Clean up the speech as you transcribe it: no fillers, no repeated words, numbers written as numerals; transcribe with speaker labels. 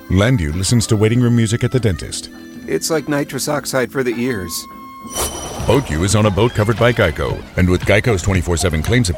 Speaker 1: Landu listens to waiting room music at the dentist.
Speaker 2: It's like nitrous oxide for the ears.
Speaker 1: BoatU is on a boat covered by Geico. And with Geico's 24/7 claim support,